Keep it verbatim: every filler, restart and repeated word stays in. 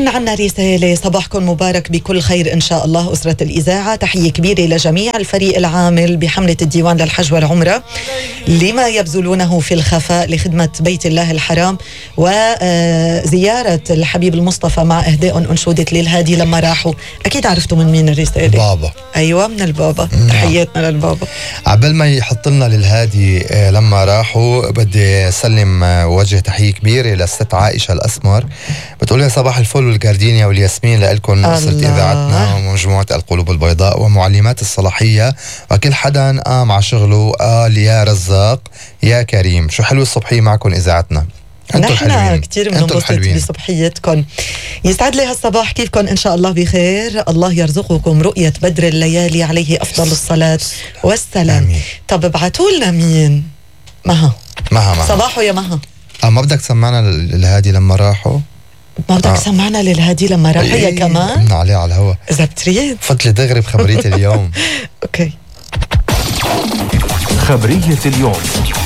كمان عنا رسالة: صباحكم مبارك بكل خير إن شاء الله أسرة الإذاعة، تحية كبيرة لجميع الفريق العامل بحملة الديوان للحج والعمرة لما يبذلونه في الخفاء لخدمة بيت الله الحرام وزيارة الحبيب المصطفى مع إهداء أنشودة للهادي لما راحوا. أكيد عرفتوا من مين الرسالة؟ بابا. أيوة من البابا. تحياتنا للبابا. عبال ما يحط لنا للهادي لما راحوا، بدي أسلم وجه تحية كبيرة للست عائشة الأسمر، بتقول لي صباح الفل والجاردينيا والياسمين لكم أسرة إذاعتنا ومجموعة القلوب البيضاء ومعلمات الصلاحية وكل حدا قام على شغله قال يا رزاق يا كريم. شو حلو الصبحية معكم إذاعتنا، نحن كتير بننبسط بصبحيتكم. يسعد لي هالصباح، كيفكم؟ إن شاء الله بخير، الله يرزقكم رؤية بدر الليالي عليه أفضل الصلاة والسلام. آمين. طب ابعتوا لنا مين؟ مها مها مها صباحو يا مها. اه ما بدك تسمعنا للهادي لما راحوا؟ ما بدك تسمعنا آه. للهادي لما راحوا يا كمان؟ من عليه على الهوا إذا بتريد فتلي دغري بخبرية اليوم. أوكي. خبرية اليوم.